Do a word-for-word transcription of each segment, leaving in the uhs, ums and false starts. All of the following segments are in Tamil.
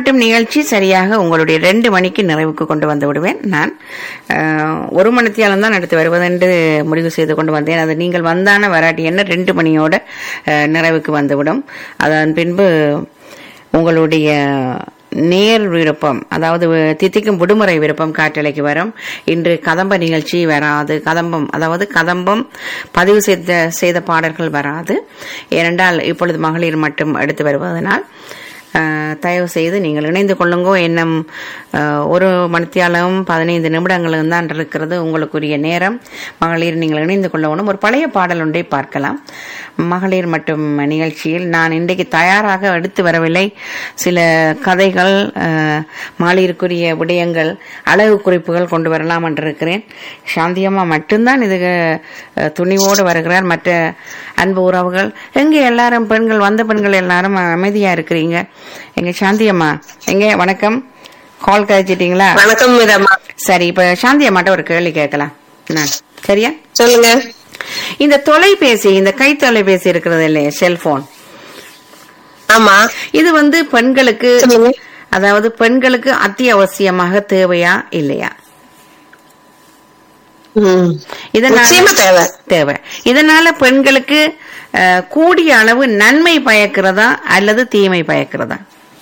மட்டும் நிகழ்ச்சி சரியாக உங்களுடைய ரெண்டு மணிக்கு நிறைவுக்கு கொண்டு வந்து விடுவேன். நான் ஒரு மணித்தியாலம் தான் எடுத்து வருவதென்று முடிவு செய்து கொண்டு வந்தேன். அது நீங்கள் வந்தான வராட்டி என்ன ரெண்டு மணியோட நிறைவுக்கு வந்துவிடும். அதன் பின்பு உங்களுடைய நேர் விருப்பம், அதாவது தித்திக்கும் விடுமுறை விருப்பம் காற்றலைக்கு வரும். இன்று கதம்ப நிகழ்ச்சி வராது. கதம்பம் அதாவது கதம்பம் பதிவு செய்த செய்த பாடல்கள் வராது. ஏனென்றால் இப்பொழுது மகளிர் மட்டும் எடுத்து வருவதனால் தயவு செய்து நீங்கள் இணைந்து கொள்ளுங்கோ. இன்னும் ஒரு மணித்தியாலும் பதினைந்து நிமிடங்களும் தான் இருக்கிறது உங்களுக்குரிய நேரம். மகளிர் நீங்கள் இணைந்து கொள்ளணும். ஒரு பழைய பாடல் ஒன்றை பார்க்கலாம். மகளிர் மட்டும் நிகழ்ச்சியில் நான் இன்றைக்கு தயாராக எடுத்து வரவில்லை. சில கதைகள், மகளிருக்குரிய விடயங்கள், அழகு குறிப்புகள் கொண்டு வரலாம் என்று இருக்கிறேன். சாந்தியம்மா மட்டும்தான் இது துணிவோடு வருகிறார். மற்ற அன்பு உறவுகள் எங்கே எல்லாரும் பெண்கள் வந்த பெண்கள் எல்லாரும் அமைதியா இருக்கிறீங்க. எங்க சாந்தியம்மா எங்க? வணக்கம். கால் கழிச்சிட்டீங்களா? வணக்கம். சரி, இப்ப சாந்தியம்மாட்ட ஒரு கேள்வி கேட்கலாம். சரியா? சொல்லுங்க. இந்த தொலைபேசி, இந்த கை தொலைபேசி இருக்கிறது இல்லையா, செல்போன், ஆமா, இது வந்து பெண்களுக்கு, அதாவது பெண்களுக்கு அத்தியாவசியமாக தேவையா இல்லையா? இதனால தேவை. இதனால பெண்களுக்கு கூடிய அளவு நன்மை பயக்கிறதா அல்லது தீமை பயக்கிறதா?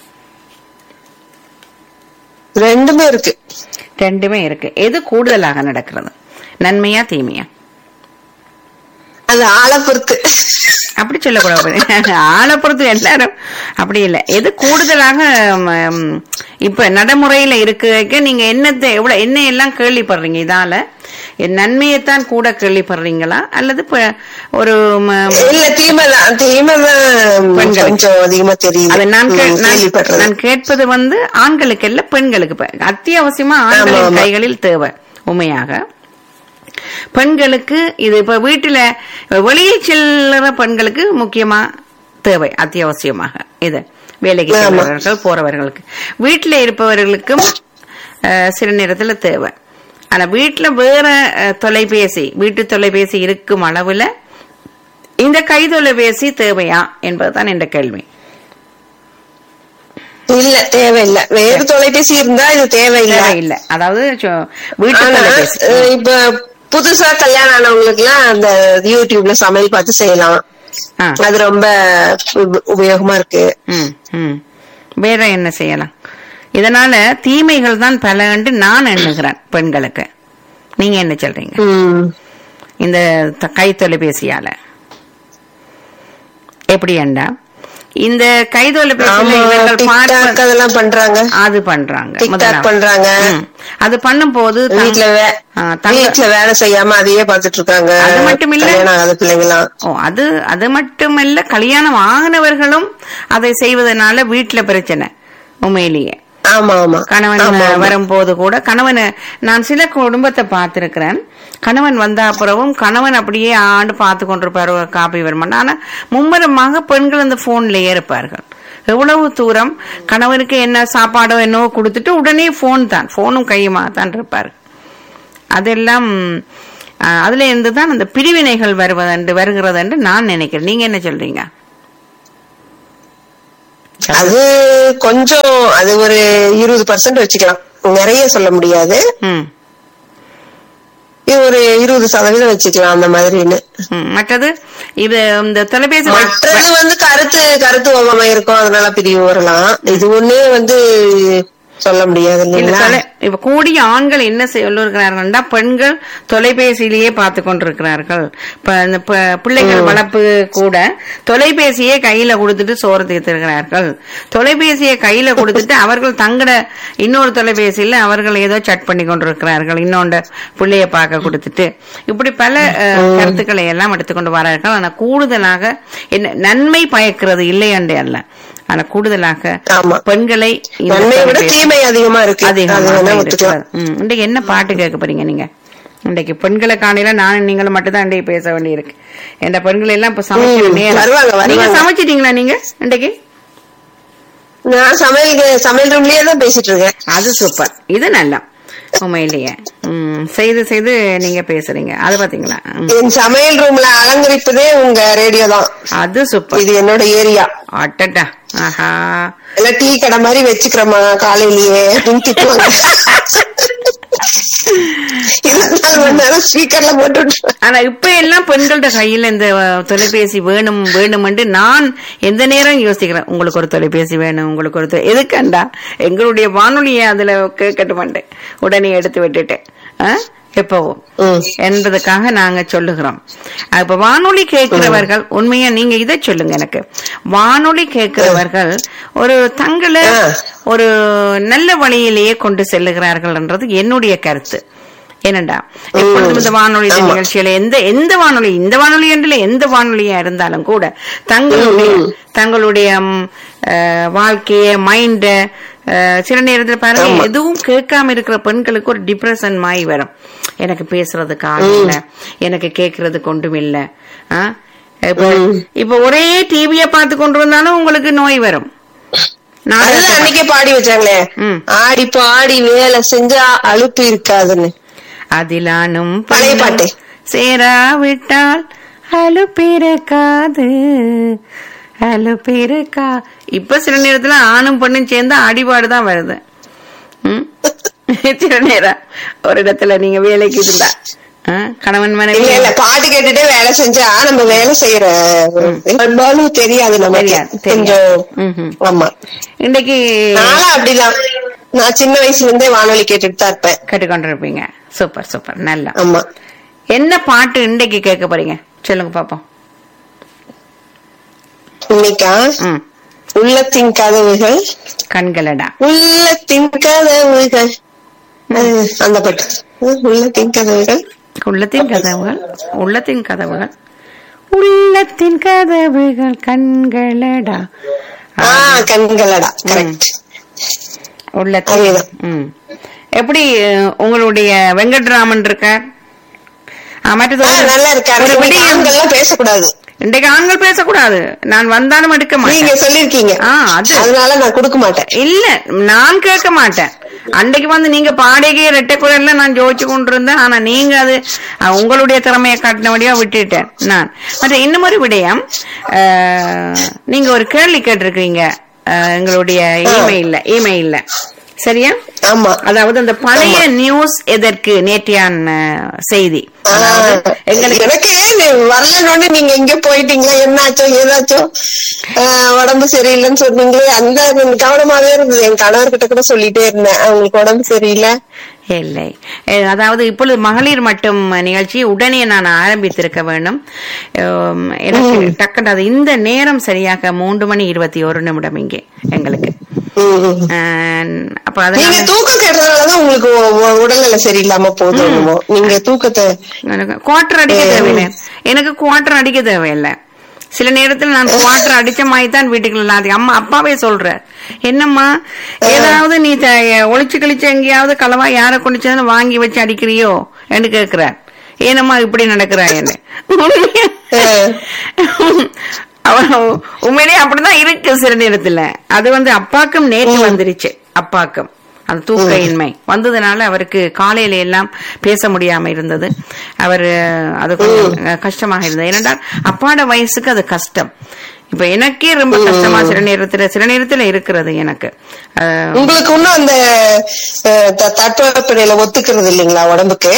ரெண்டுமே இருக்கு. ரெண்டுமே இருக்கு. எது கூடுதலாக நடக்கிறது, நன்மையா தீமையா? அது ஆளை பொறுத்து. அப்படி சொல்லக்கூடாது. ஆளை பொறுத்து எல்லாரும் அப்படி இல்லை. எது கூடுதலாக இப்ப நடைமுறையில இருக்க நீங்க என்னத்தை எவ்வளவு என்ன எல்லாம் கேள்விப்படுறீங்க? இதால நன்மையைத்தான் கூட கேள்விப்படுறீங்களா அல்லது ஒரு நான் கேட்பது வந்து ஆண்களுக்கு இல்ல பெண்களுக்கு. அத்தியாவசியமா ஆண்களின் கைகளில் தேவை உண்மையாக. பெண்களுக்கு இது இப்ப வீட்டுல வெளியில் செல்லுற பெண்களுக்கு முக்கியமா தேவை, அத்தியாவசியமாக. இது வேலைக்கு செல்பவர்கள் போறவர்களுக்கு, வீட்டுல இருப்பவர்களுக்கும் சில நேரத்துல தேவை. ஆனா வீட்டுல வேற தொலைபேசி, வீட்டு தொலைபேசி இருக்கும் அளவுல இந்த கை தொலைபேசி தேவையா என்பதுதான் என்ற கேள்வி. இல்ல, தேவையில்லை. வேறு தொலைபேசி இருந்தா இது தேவையில்லை. இல்ல, அதாவது வீட்டு தொலைபேசி. இப்ப புதுசா கல்யாணம் ஆனவங்களுக்கு எல்லாம் அந்த யூடியூப்ல சமையல் பார்த்து செய்யலாம். அது ரொம்ப உபயோகமா இருக்கு. வேற என்ன செய்யலாம்? இதனால தீமைகள் தான் பல என்று நான் எண்ணுகிறேன் பெண்களுக்கு. நீங்க என்ன சொல்றீங்க? இந்த கை தொலைபேசியால எப்படி என்றா, இந்த கை தொலைபேசியில பண்றாங்க, அது பண்றாங்க, பண்றாங்க. அது பண்ணும் போது வீட்டுல வேலை செய்யாம அதையே பாத்துட்டு இருக்காங்க. அது மட்டும் இல்ல பிள்ளைங்களாம். ஓ அது அது மட்டும் இல்ல, கல்யாணம் ஆகினவர்களும் அதை செய்வதனால வீட்டுல பிரச்சனை உண்மையிலேயே. ஆமா ஆமா. கணவன் வரும்போது கூட கணவன், நான் சில குடும்பத்தை பார்த்திருக்கிறேன். கணவன் வந்த அப்புறமும் கணவன் அப்படியே ஆண்டு பார்த்து கொண்டிருப்பாரு, காப்பி வருமானம். ஆனா மும்முரமாக பெண்கள் அந்த போன்லயே இருப்பார்கள். எவ்வளவு தூரம் கணவனுக்கு என்ன சாப்பாடோ என்னவோ கொடுத்துட்டு உடனே போன் தான், போனும் கையுமா தான் இருப்பாரு. அதெல்லாம் அதுல இருந்துதான் அந்த பிரிவினைகள் வருவதென்று வருகிறது என்று நான் நினைக்கிறேன். நீங்க என்ன சொல்றீங்க? அது கொஞ்சம், அது ஒரு இருபது பர்சன்ட் வச்சுக்கலாம், நிறைய சொல்ல முடியாது. இது ஒரு இருபது சதவீதம் வச்சுக்கலாம் அந்த மாதிரின்னு. மற்றது இது இந்த தொலைபேசி மற்றது வந்து கருத்து கருத்து ஒவ்வாமை இருக்கும், அதனால பிரிவு வரலாம். இது ஒண்ணே வந்து சொல்ல முடியாது. இப்ப கூடிய ஆண்கள் என்ன சொல்லுகிறார்கள், பெண்கள் தொலைபேசியிலேயே பார்த்து கொண்டிருக்கிறார்கள். பிள்ளைகள் வளர்ப்பு கூட தொலைபேசியை கையில கொடுத்துட்டு சோறு தீர்த்திருக்கிறார்கள். தொலைபேசியை கையில கொடுத்துட்டு அவர்கள் தங்கட இன்னொரு தொலைபேசியில அவர்கள் ஏதோ சட் பண்ணி கொண்டிருக்கிறார்கள், இன்னொன்று பிள்ளைய பார்க்க கொடுத்துட்டு. இப்படி பல கருத்துக்களை எல்லாம் எடுத்துக்கொண்டு வரார்கள். ஆனா கூடுதலாக என்ன நன்மை பயக்கிறது இல்லை என்று அல்ல, ஆனா கூடுதலாக பெண்களை தீமை அதிகமா இருக்கு. இன்றைக்கு என்ன பாட்டு கேட்க போறீங்க நீங்க? இன்றைக்கு பெண்களை காணையில நானும் நீங்களும் மட்டும்தான் இன்றைக்கு பேச வேண்டி இருக்கு. என்ற பெண்கள் எல்லாம் இப்ப சமைச்சு, நீங்க சமைச்சிட்டீங்களா நீங்க இன்றைக்கு? நான் சமையல் சமையல் ரூம்லயே தான் பேசிட்டு இருக்கேன். அது சூப்பர். இது நல்லா உண்மையிலேயே உம் செய்து செய்து நீங்க பேசுறீங்க அது பாத்தீங்களா. என் சமையல் ரூம்ல அலங்கரிப்பதே உங்க ரேடியோ தான். அது சூப்பர். இது என்னோட ஏரியா. அட்டட்டா. ஆஹா. எல்லாம் டீ கடை மாதிரி வச்சுக்கிறோமா காலையிலேயே அப்படின்னு திட்டுவாங்க. ஸ்பீக்கர்ல போட்டு. ஆனா இப்ப எல்லாம் பெண்கள்ட கையில இந்த தொலைபேசி வேணும் வேணும்னு நான் எந்த நேரம் யோசிக்கிறேன். உங்களுக்கு ஒரு தொலைபேசி வேணும், உங்களுக்கு ஒரு எதுக்கண்டா எங்களுடைய வானொலியை அதுல கேட்கட்டு மாட்டேன், உடனே எடுத்து விட்டுட்டேன் எப்பவும் என்பதற்காக நாங்க சொல்லுகிறோம். இப்ப வானொலி கேட்கிறவர்கள் உண்மையா நீங்க இதை சொல்லுங்க எனக்கு. வானொலி கேட்கிறவர்கள் ஒரு தங்களை ஒரு நல்ல வழியிலேயே கொண்டு செல்லுகிறார்கள் என்றது என்னுடைய கருத்து. ஏனண்டா எப்பொழுதும் இந்த வானொலி நிகழ்ச்சியில எந்த எந்த வானொலி இந்த வானொலி என்று எந்த வானொலியா இருந்தாலும் கூட தங்களுடைய தங்களுடைய வாழ்க்கைய மைண்ட சில நேரத்துல பாருங்க எதுவும் கேட்காம இருக்கிற பெண்களுக்கு ஒரு டிப்ரெஷன் மாய் வரும். எனக்கு பேசுறதுக்கு ஆள் இல்ல, எனக்கு கேட்கறதுக்கு ஒன்றும் இல்ல. இப்ப ஒரே டிவிய பார்த்து கொண்டு வந்தாலும் உங்களுக்கு நோய் வரும். அன்னைக்கே பாடி வச்சாங்களே, ஆடி பாடி வேலை செஞ்சா அலுப்பு இருக்காதுன்னு. அதிலானும் பழைய பாட்டு சேராவிட்டால் அலுப்பிருக்காது அலுப்பிருக்கா. இப்ப சில நேரத்துல ஆணும் பெண்ணும் சேர்ந்தா அடிபாடுதான் வருது. சில நேரம் ஒரு இடத்துல நீங்க வேலைக்கு இருந்தா கணவன் மனைவி பாட்டு கேட்டுட்டே வேலை செஞ்சா நம்ம வேலை செய்யற தெரியாது நம்ம. ஆமா இன்னைக்கு நானும் அப்படிதான். நான் சின்ன வயசுல இருந்தே வானொலி கேட்டுட்டு தான் இருப்பேன். கேட்டுக்கொண்டிருப்பீங்க. சூப்பர் சூப்பர் நல்லா. ஆமா. என்ன பாட்டு இன்னைக்கு கேட்க போறீங்க சொல்லுங்க பாப்போம். இன்னைக்கா உள்ளத்தின் கதவுகள் கண்களடா உள்ளத்தின் கதவுகள் அந்த பாட்டு. உள்ளத்தின் கதவுகள் உள்ளத்தின் கதவுகள் உள்ளத்தின் கதவுகள் உள்ளத்தின் கதவுகள் கண்களடா கண்களடா கரெக்ட். உள்ளத்தின் எப்படி உங்களுடைய வெங்கட்ராமன் இருக்கார்? நல்லா இருக்காரு. பேசக்கூடாது இன்றைக்கு ஆண்கள் பேசக்கூடாது. நான் வந்தாலும் எடுக்க மாட்டேன். நீங்க சொல்லிருக்கீங்க அதனால நான் கொடுக்க மாட்டேன். இல்ல நான் கேட்க மாட்டேன். அன்றைக்கு வந்து நீங்க பாடகை ரெட்டை குரல்ல நான் ஜோதிச்சு கொண்டு இருந்தேன். ஆனா நீங்க அது உங்களுடைய திறமையை காட்டினபடியா விட்டுட்டேன் நான். மற்ற இன்னும் ஒரு விடயம், நீங்க ஒரு கேள்வி கேட்டிருக்கீங்க எங்களுடைய இமெயில்ல இமெயில்ல சரியா? ஆமா. அதாவது அந்த பழைய நியூஸ் எதற்கு நேற்றையான செய்தி எனக்கு வரலன்னு நீங்க எங்க போயிட்டீங்களா, என்னாச்சோ ஏதாச்சோ உடம்பு சரியில்லைன்னு சொன்னீங்களே, அந்த கவனமாவே இருந்தது. என் கணவர்கிட்ட கூட சொல்லிட்டே இருந்தேன் அவங்களுக்கு உடம்பு சரியில்லை. இல்லை, அதாவது இப்பொழுது மகளிர் மட்டும் நிகழ்ச்சி உடனே நான் ஆரம்பித்திருக்க வேண்டும். எனக்கு டக்குனு அது இந்த நேரம் சரியாக மூன்று மணி இருபத்தி ஒரு நிமிடம் இங்கே எங்களுக்கு. அப்ப நீங்க தூக்கம் கேட்டதுனாலதான் உங்களுக்கு உடல்நிலை சரியில்லாம போதும். நீங்க தூக்கத்தை குவார்டர் அடிக்க தேவையில்லை. எனக்கு குவார்டர் அடிக்க தேவையில்லை. சில நேரத்துல நான் குவார்டர் அடிச்ச மாதிரி தான் வீட்டுக்குள்ள அம்மா அப்பாவே சொல்ற, என்னம்மா ஏதாவது நீ ஒளிச்சு கழிச்சு எங்கேயாவது களவா யார கொண்டுச்சு வாங்கி வச்சு அடிக்கிறியோ என்று கேக்குற. ஏனம்மா இப்படி நடக்கிறான்னு. உண்மையிலேயே அப்படிதான் இருக்கு சில நேரத்துல. அது வந்து அப்பாக்கும் நேற்று வந்துருச்சு. அப்பாக்கும் அந்த தூக்க இன்மை வந்ததுனால அவருக்கு காலையில எல்லாம் பேச முடியாம இருந்தது. அவரு அது கொஞ்சம் கஷ்டமாக இருந்தது. ஏனென்றால் அப்பாட வயசுக்கு அது கஷ்டம். இப்ப எனக்கே ரொம்ப கஷ்டமா சில நேரத்துல சில நேரத்துல இருக்கிறது எனக்கு. உங்களுக்கு இன்னும் அந்த தட்பவெப்பநிலை ஒத்துக்கிறது இல்லைங்களா உடம்புக்கு?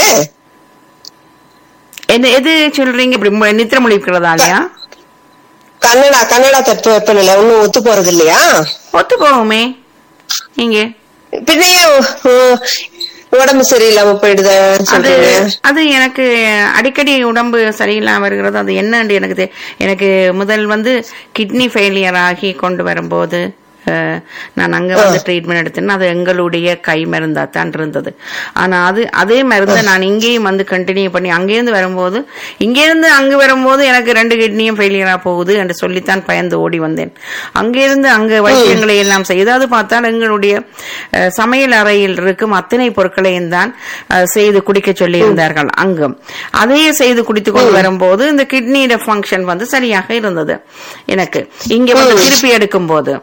என்ன எது சொல்றீங்க? இப்படி நித்திர மொழிக்கிறதாலயா? கன்னடா கன்னடா தட்பவெப்பநிலை ஒன்னும் ஒத்து போறது இல்லையா? ஒத்து போவோமே. நீங்க பின்னையே உடம்பு சரியில்லாம போயிடுது. அது எனக்கு அடிக்கடி உடம்பு சரியில்லாம வருகிறது. அது என்னன்னு எனக்கு எனக்கு முதல் வந்து கிட்னி ஃபெயிலியர் ஆகி கொண்டு வரும்போது நான் அங்க வந்து ட்ரீட்மெண்ட் எடுத்தேன்னா அது எங்களுடைய கை மருந்தா தான் இருந்தது. ஆனா அது அதே மருந்தை நான் இங்கேயும் வந்து கண்டினியூ பண்ணி அங்கேருந்து வரும்போது இங்கேருந்து அங்கு வரும்போது எனக்கு ரெண்டு கிட்னியும் ஃபெயிலியரா போகுது என்று சொல்லித்தான் பயந்து ஓடி வந்தேன். அங்கிருந்து அங்க வைத்தியங்களை எல்லாம் செய்து பார்த்தால் எங்களுடைய சமையல் அறையில் இருக்கும் அத்தனை பொருட்களையும் தான் செய்து குடிக்க சொல்லி இருந்தார்கள். அங்கும் அதையே செய்து குடித்து கொண்டு வரும்போது இந்த கிட்னியோட ஃபங்க்ஷன் வந்து சரியாக இருந்தது எனக்கு. இங்க வந்து திருப்பி எடுக்கும் போது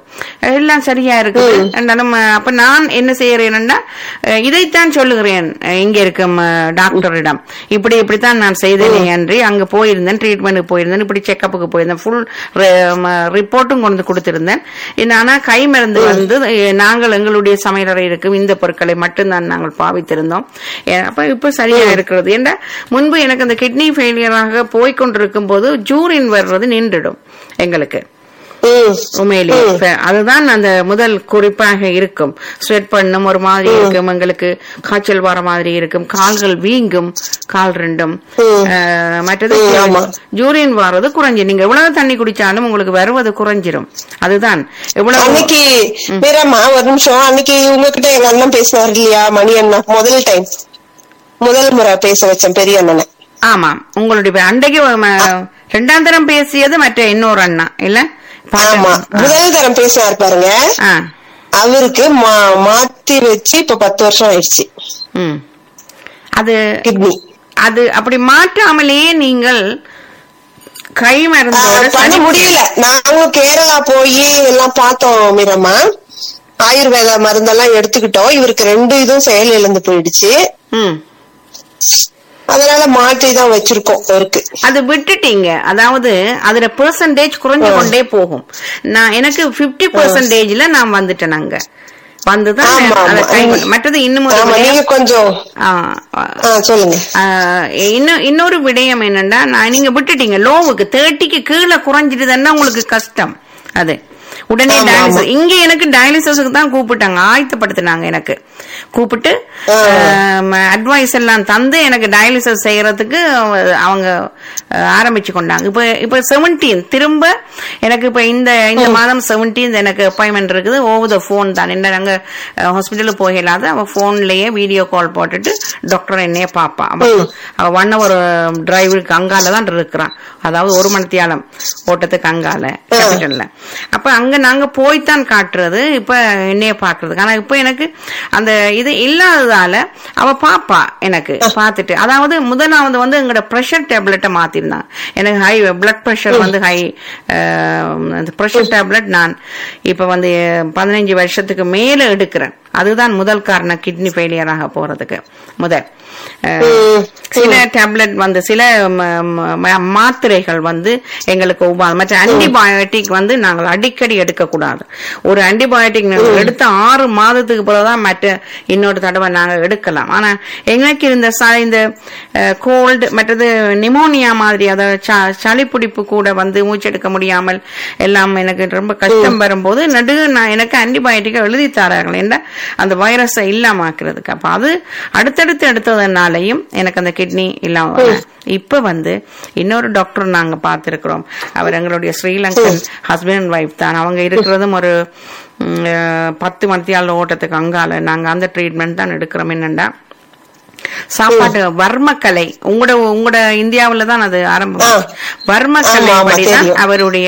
எல்லாம் சரியா இருக்குது என்றாலும் அப்ப நான் என்ன செய்யறேன்னா இதைத்தான் சொல்லுகிறேன் இங்க இருக்கும் டாக்டரிடம். இப்படி இப்படித்தான் நான் செய்தேன் என்று அங்க போயிருந்தேன், ட்ரீட்மெண்ட்டுக்கு போயிருந்தேன், இப்படி செக்கப்புக்கு போயிருந்தேன், ஃபுல் ரிப்போர்ட்டும் கொண்டு கொடுத்திருந்தேன். ஆனா கை மருந்து வந்து நாங்கள் எங்களுடைய சமையலறை இருக்கும் இந்த பொருட்களை மட்டும்தான் நாங்கள் பாவித்திருந்தோம். அப்ப இப்ப சரியா இருக்கிறது. ஏன்னா முன்பு எனக்கு அந்த கிட்னி ஃபெயிலியராக போய்கொண்டிருக்கும் போது ஜூரின் வர்றது நின்றுடும் எங்களுக்கு உண்மையிலேயே. அதுதான் அந்த முதல் குறிப்பாக இருக்கும். ஸ்வெட் பண்ணும், ஒரு மாதிரி இருக்கும், எங்களுக்கு காய்ச்சல் வர மாதிரி இருக்கும், கால்கள் வீங்கும், கால் ரெண்டும். மற்றது யூரின் வர்றது குறைஞ்சி, நீங்க எவ்வளவு தண்ணி குடிச்சாலும் உங்களுக்கு வருவது குறைஞ்சிரும். அதுதான் எவ்வளவு. அன்னைக்கு ஒரு நிமிஷம், அன்னைக்கு உங்ககிட்ட எங்க அண்ணன் பேசினார் இல்லையா, மணி அண்ணா, முதல் டைம் முதல் முறை பேச வச்சேன் பெரிய அண்ணனை. ஆமா, உங்களுடைய அன்றைக்கு ரெண்டாம் தரம் பேசியது மற்ற இன்னொரு அண்ணா இல்ல, முதல் தரம் பேசினார் பாருங்க, அவருக்கு மாத்தி வச்சு இப்ப பத்து வருஷம் ஆயிடுச்சு. அது கிட்னி அது அப்படி மாற்றாமலேயே நீங்கள் கை மருந்து பண்ண முடியல. நாங்களும் கேரளா போய் எல்லாம் பார்த்தோம் மீரம்மா, ஆயுர்வேத மருந்தெல்லாம் எடுத்துக்கிட்டோம். இவருக்கு ரெண்டு இதுவும் செயல் இழந்து போயிடுச்சு. அதனால மாற்றி தான் வச்சிருக்கோம். இருக்கு அது விட்டுட்டீங்க, அதாவது அதுல பெர்சன்டேஜ் குறைஞ்சு கொண்டே போகும். நான் எனக்கு பிப்டி பெர்சன்டேஜ்ல நான் வந்துட்டேன் அங்க வந்துதான். மற்றது இன்னும் கொஞ்சம் சொல்லுங்க. இன்னும் இன்னொரு விடயம் என்னன்னா, நான் நீங்க விட்டுட்டீங்க லோவுக்கு தேர்ட்டிக்கு கீழே குறைஞ்சிட்டுதுன்னா உங்களுக்கு கஷ்டம். அது உடனே டயாலிசிஸ், இங்க எனக்கு டயாலிசிஸுக்கு தான் கூப்பிட்டாங்க, ஆயத்தப்படுத்தினாங்க. எனக்கு கூப்பிட்டு அட்வைஸ் எல்லாம் தந்து எனக்கு டயாலிசிஸ் செய்யறதுக்கு அவங்க ஆரம்பிச்சு கொண்டாங்க. இப்ப இப்ப செவன்டீன் திரும்ப எனக்கு இப்ப இந்த இந்த மாதம் செவன்டீன் எனக்கு அப்பாயின்மெண்ட் இருக்குது. ஓவர் த போன் தான், என்ன நாங்க ஹாஸ்பிட்டலுக்கு போகலாத, அவ போன்லயே வீடியோ கால் போட்டுட்டு டாக்டர் என்னைய பாப்பா. அவ ஒன் ஹவர் டிரைவருக்கு அங்கால தான் இருக்கிறான், அதாவது ஒரு மணி தியாலம் ஓட்டத்துக்கு அங்கால கேபிட்டல்ல. அப்ப அங்க நாங்க போய்தான் காட்டுறது இப்ப என்னைய பாக்குறதுக்கு. ஆனா இப்ப எனக்கு அந்த இது இல்லாததால அவ பாப்பா எனக்கு பாத்துட்டு, அதாவது முதலாவது வந்து எங்களோட பிரஷர் டேப்லெட்டை மாத்திருந்தாங்க. எனக்கு ஹை பிளட் பிரஷர் வந்து ஹை பிரஷர் டேப்லெட் நான் இப்ப வந்து பதினஞ்சு வருஷத்துக்கு மேல எடுக்கிறேன். அதுதான் முதல் காரணம் கிட்னி ஃபெயிலியர் ஆக போறதுக்கு. முதல் சில டேப்லெட் வந்து சில மாத்திரைகள் வந்து எங்களுக்கு மற்ற ஆன்டிபயோட்டிக் வந்து நாங்கள் அடிக்கடி எடுக்க கூடாது. ஒரு ஆன்டிபயோட்டிக் எடுத்த ஆறு மாதத்துக்கு பிறகுதான் மற்ற இன்னொரு தடவை நாங்க எடுக்கலாம். ஆனா எங்களுக்கு இந்த இந்த கோல்டு மற்றது நிமோனியா மாதிரி, அதாவது சளி பிடிப்பு கூட வந்து மூச்செடுக்க முடியாமல் எல்லாம் எனக்கு ரொம்ப கஷ்டம் வரும்போது நடு நான் எனக்கு ஆன்டிபயோட்டிக் எழுதி தரார்கள் என்ன அந்த வைரஸை இல்லாம ஆக்குறதுக்கு. அப்ப அது அடுத்தடுத்து எடுத்ததுனாலையும் எனக்கு அந்த கிட்னி இல்லாம. இப்ப வந்து இன்னொரு டாக்டர் நாங்க பாத்துருக்கிறோம், அவர் எங்களுடைய ஸ்ரீலங்கன் ஹஸ்பண்ட் அண்ட் ஒய்ஃப் தான். அவங்க இருக்கிறதும் ஒரு பத்து மத்தியால ஓட்டத்துக்கு அங்கால. நாங்க அந்த ட்ரீட்மெண்ட் தான் எடுக்கிறோம். என்னண்டா சாப்பாட்டு வர்மக்கலை, உங்களோட உங்களோட இந்தியாவில தான் அது ஆரம்பம். வர்மக்கலை படிதான் அவருடைய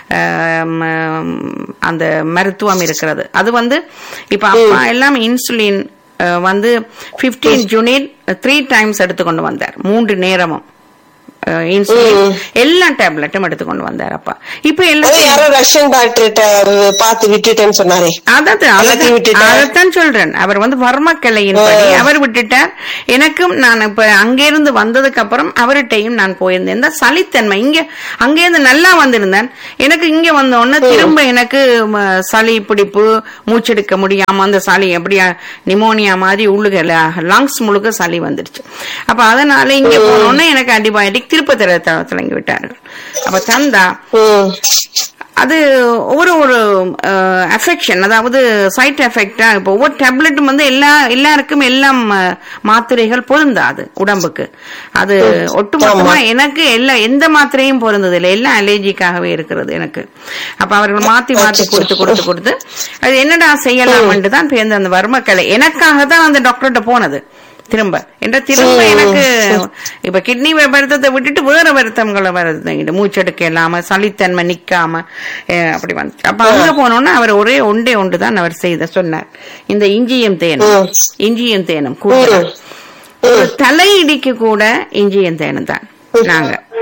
அந்த மருத்துவம் இருக்கிறது. அது வந்து இப்ப அப்பா எல்லாம் இன்சுலின் வந்து பிப்டீன் யூனிட் த்ரீ டைம்ஸ் எடுத்துக்கொண்டு வந்தார், மூன்று நேரமும் இன்சுலின் எல்லா டேப்லெட்டும் எடுத்துக்கொண்டு வந்தார் அப்பா. இப்ப எல்லாம் ரஷ்யன் டாக்டர் பார்த்து விட்டுட்டேன்னு சொன்னாரே, அதைத்தான் சொல்றேன். அவர் வந்து வர்மக்கலையின் படி அவர் விட்டுட்டார். எனக்கும் நான் இப்ப அங்கிருந்து வந்ததுக்கு அப்புறம் அவர்கிட்டையும் நான் போயிருந்தேன். இந்த சளித்தன்மை இங்க அங்கிருந்து நல்லா வந்திருந்தேன். எனக்கு இங்க வந்த உடனே திரும்ப எனக்கு சளி பிடிப்பு, மூச்செடுக்க முடியாம அந்த சளி எப்படியா நிமோனியா மாதிரி உள்ளுக லங்ஸ் முழுக்க சளி வந்துருச்சு. அப்ப அதனால இங்க போனோடனே எனக்கு ஆன்டிபயோட்டிக் திருப்ப தொடங்கி விட்டார்கள். அப்ப தந்தா அது ஒவ்வொரு ஒரு எஃபெக்ஷன், அதாவது சைட் எஃபெக்டா. இப்போ ஒவ்வொரு டேப்லெட்டும் வந்து எல்லா எல்லாருக்கும் எல்லாம் மாத்திரைகள் பொருந்தாது உடம்புக்கு. அது ஒட்டுமொத்தமா எனக்கு எல்லா எந்த மாத்திரையும் பொருந்தது இல்லை, எல்லாம் அலர்ஜிக்காகவே இருக்கிறது எனக்கு. அப்ப அவர்கள் மாத்தி மாத்தி கொடுத்து கொடுத்து கொடுத்து அது என்னடா செய்யலாம்னு தான் பேருந்து அந்த வர்மக்கலை எனக்காக தான் அந்த டாக்டர்கிட்ட போனது. திரும்ப என்ற திரும்ப எனக்கு இப்ப கிட்னி வருத்தத்தை விட்டுட்டு வேற வருத்தங்களை வருது, மூச்செடுக்க இல்லாம சளித்தன்மை நிக்காம அப்படி வந்து. அப்ப அங்க போனோம்னா அவர் ஒரே ஒன்றே ஒன்று தான் அவர் செய்த சொன்னார், இந்த இஞ்சியும் தேனும் இஞ்சியும் தேனும் கூட தலையிடிக்கு கூட இஞ்சியும் தேனும் தான் நாங்க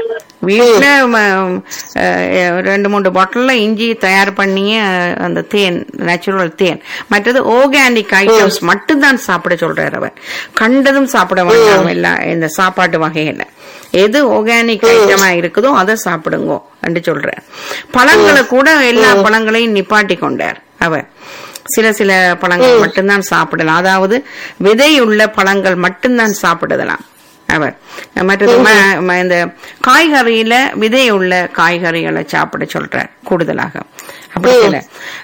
வீட்டுல ம- அஹ், ரெண்டு மூணு பாட்டில்ல இஞ்சி தயார் பண்ணிய அந்த தேன், நேச்சுரல் தேன். மற்றது ஆர்கானிக் ஐட்டம்ஸ் மட்டும்தான் சாப்பிட சொல்றாரு அவர். கண்டதும் சாப்பிட வேண்டாம். எல்லாம் இந்த சாப்பாட்டு வகையில எது ஆர்கானிக் ஐட்டமா இருக்குதோ அதை சாப்பிடுங்கோ என்று சொல்றார். பழங்களை கூட எல்லா பழங்களையும் நிப்பாட்டி கொண்டார் அவர். சில சில பழங்கள் மட்டும்தான் சாப்பிடலாம், அதாவது விதையுள்ள பழங்கள் மட்டும்தான் சாப்பிடலாம் அவர். மற்றது ம- ம- இந்த காய்கறியில விதையுள்ள காய்கறிகளை சாப்பிட சொல்றார் கூடுதலாக. அப்படி இல்ல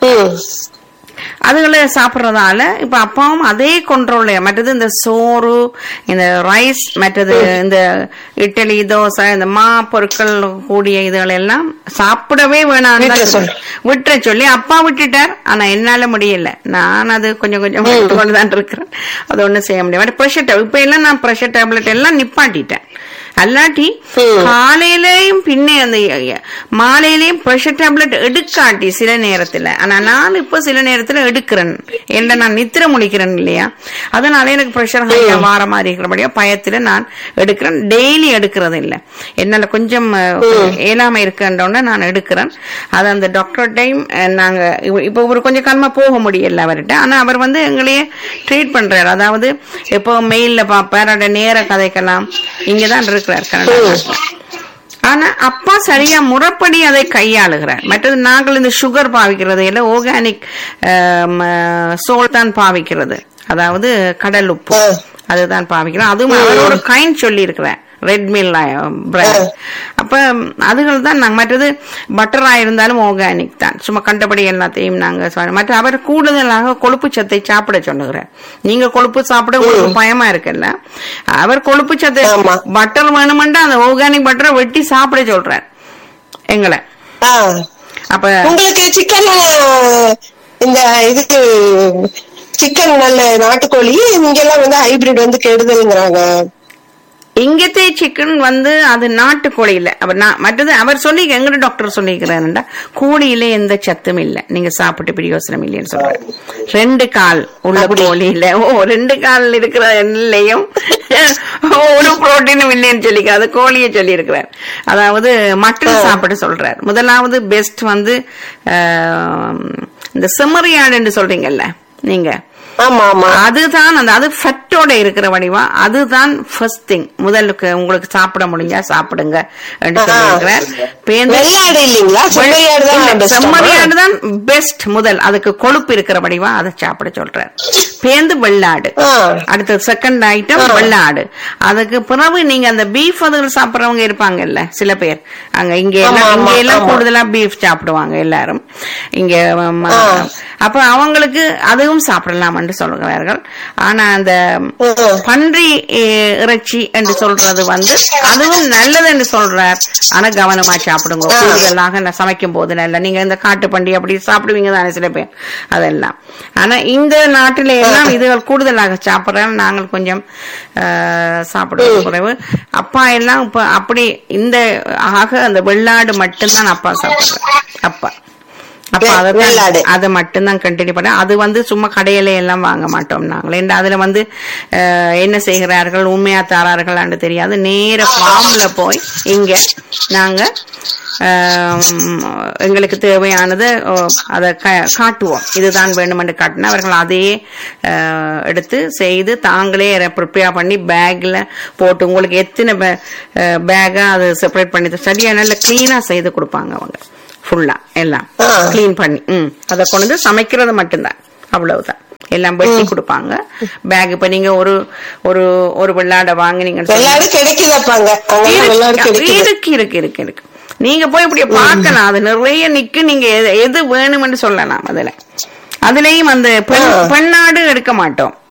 அதுகளை சாப்பிடுறதால இப்ப அப்பாவும் அதே கண்ட்ரோல். மற்றது இந்த சோறு, இந்த ரைஸ், மற்றது இந்த இட்லி, தோசை, இந்த மா பொருட்கள் கூடிய இதுகள் எல்லாம் சாப்பிடவே வேணாம் விட்டுற சொல்லி அப்பா விட்டுட்டார். ஆனா என்னால முடியல, நான் அது கொஞ்சம் கொஞ்சம் விட்டு கொண்டுதான் இருக்கிறேன். அது ஒண்ணும் செய்ய முடியாது. ப்ரெஷர் டேப்லெட் இப்ப எல்லாம் நான் ப்ரெஷர் டேப்லெட் எல்லாம் நிப்பாட்டிட்டேன். அல்லாட்டி காலையிலயும் பின்னே அந்த மாலையிலயும் ப்ரெஷர் டேப்லெட் எடுக்காட்டி சில நேரத்துல. ஆனா நான் இப்ப சில நேரத்துல எடுக்கிறேன், என்ன நான் நித்திர முடிக்கிறேன் இல்லையா, அதனால எனக்கு ப்ரெஷர் ஹையா வார மாதிரி இருக்கிறபடியா பயத்துல நான் எடுக்கிறேன். டெய்லி எடுக்கிறது இல்ல, என்னால கொஞ்சம் ஏழாம இருக்குன்றோட நான் எடுக்கிறேன். அது அந்த டாக்டர் டைம் நாங்க இப்ப ஒரு கொஞ்சம் காலமா போக முடியல அவர்கிட்ட. ஆனா அவர் வந்து எங்களையே ட்ரீட் பண்றாரு. அதாவது எப்போ மெயில்ல பாப்பார், அட நேர கதைக்கலாம், இங்கதான் இருக்கிறார் கனடா. ஆனா அப்பா சரியா முறைப்படி அதை கையாளுகிறார். மற்றது நாங்கள் இந்த சுகர் பாவிக்கிறது இல்ல, ஆர்கானிக் சோல் தான் பாவிக்கிறது, அதாவது கடல் உப்பு அதுதான் பாவிக்கிறோம். அதுவும் அவர் ஒரு கைண்ட் சொல்லி இருக்கிறேன், ரெட் மில் பிரெட். அப்ப அதுகள் தான் நாங்க. மற்றது பட்டரா இருந்தாலும் ஆர்கானிக் தான், சும்மா கண்டபடி எல்லாத்தையும் நாங்க. மற்ற அவர் கூடுதலாக கொழுப்பு சத்தை சாப்பிட சொல்லுகிறார். நீங்க கொழுப்பு சாப்பிட உங்களுக்கு பயமா இருக்குல்ல, அவர் கொழுப்பு சத்தை பட்டர் வேணுமெண்டா அந்த ஆர்கானிக் பட்டரை வெட்டி சாப்பிட சொல்றார் எங்களை. அப்ப உங்களுக்கு சிக்கன் இந்த இது சிக்கன் நல்ல நாட்டுக்கோழி, இங்கெல்லாம் வந்து ஹைபிரிட் வந்து கெடுதல்ங்கிறாங்க. இங்கத்தே சிக்கன் வந்து அது நாட்டுக்கோழி இல்ல. அவர் மற்றது அவர் சொல்லி எங்க டாக்டர் சொல்லிக்கிறாருண்டா, கோழியில எந்த சத்தும் இல்ல, நீங்க சாப்பிட்டு பிரயோசனம் இல்லைன்னு சொல்றாரு. ரெண்டு கால் உள்ள கோழியில ஓ ரெண்டு கால் இருக்கிற எண்ணிலையும் ஒரு புரோட்டீனும் இல்லைன்னு சொல்லிக்க அது கோழியை சொல்லி இருக்கிறார். அதாவது மட்டன் சாப்பிட சொல்றார். முதலாவது பெஸ்ட் வந்து இந்த செம்மறியாடுன்னு சொல்றீங்கல்ல நீங்க, அதுதான் அந்த அது ஃபெட்டோட இருக்கிற வடிவா, அதுதான் ஃபர்ஸ்ட் திங். முதலுக்கு உங்களுக்கு சாப்பிட முடிஞ்சா சாப்பிடுங்க. செம்மறியாடு தான் பெஸ்ட் முதல், அதுக்கு கொழுப்பு இருக்கிற வடிவா அதை சாப்பிட சொல்றார். பேந்து வெள்ளாடு அடுத்த செகண்ட் ஐட்டம் வெள்ளாடு. அதுக்கு பிறகு நீங்க அந்த பீஃப் அதுகள் சாப்பிடுறவங்க இருப்பாங்கல்ல சில பேர், அங்க இங்க எல்லாம் இங்க எல்லாம் கூடுதலா பீஃப் சாப்பிடுவாங்க எல்லாரும் இங்க. அப்ப அவங்களுக்கு அதுவும் சாப்பிடலாம் என்று சொல்கிறார்கள். ஆனா அந்த பன்றி இறைச்சி என்று சொல்றது வந்து அதுவும் நல்லது என்று சொல்றார். ஆனா கவனமா சாப்பிடுங்க, கூடுதலாக சமைக்கும் போது நல்ல. நீங்க இந்த காட்டு பன்றி அப்படி சாப்பிடுவீங்க தானே சில பேர், அதெல்லாம். ஆனா இந்த நாட்டில எல்லாம் இதுகள் கூடுதலாக சாப்பிடுறாங்க, நாங்கள் கொஞ்சம் சாப்பிடுவது குறைவு. அப்பா எல்லாம் இப்ப அப்படி இந்த ஆக அந்த வெள்ளாடு மட்டும்தான் அப்பா சாப்பிடுறாரு. அப்பா அப்ப அதை அதை மட்டும்தான் கண்டினியூ பண்ண. அது வந்து சும்மா கடையில எல்லாம் வாங்க மாட்டோம் நாங்கள். ஏன்னா அதுல வந்து என்ன செய்கிறார்கள், உண்மையா தாரார்கள் தெரியாது. நேர ஃபார்ம்ல போய் இங்க நாங்க எங்களுக்கு தேவையானது அதை காட்டுவோம், இதுதான் வேணுமென்று காட்டினா அவர்கள் அதையே எடுத்து செய்து தாங்களே ப்ரிப்பேர் பண்ணி பேக்ல போட்டு உங்களுக்கு எத்தனை பேக்கா அது செப்பரேட் பண்ணி சரியா நல்ல கிளீனா செய்து கொடுப்பாங்க அவங்க. ஃபுல்லா எல்லாம் கிளீன் பண்ணி ம் அதை கொண்டு வந்து சமைக்கிறது மட்டும்தான், அவ்வளவுதான். எல்லாம் வெட்டி கொடுப்பாங்க பேக். இப்ப நீங்க ஒரு ஒரு ஒரு வெள்ளாடை வாங்கினீங்கன்னு இருக்கு இருக்கு இருக்கு இருக்கு நீங்க போய் இப்படி பார்க்கலாம், அது நிறைய நிக்கு. நீங்க எது வேணும்னு சொல்லலாம். அதுல அதுலயும் அந்த பெண்ணாடு எடுக்க மாட்டோம்.